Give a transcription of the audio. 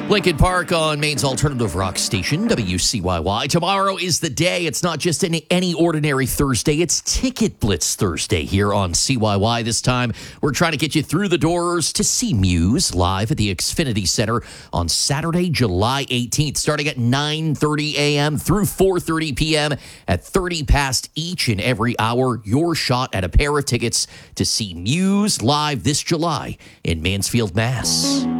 Lincoln Park on Maine's alternative rock station, WCYY. Tomorrow is the day. It's not just any ordinary Thursday. It's Ticket Blitz Thursday here on CYY. This time, we're trying to get you through the doors to see Muse live at the Xfinity Center on Saturday, July 18th, starting at 9:30 a.m. through 4:30 p.m. At 30 past each and every hour, your shot at a pair of tickets to see Muse live this July in Mansfield, Mass.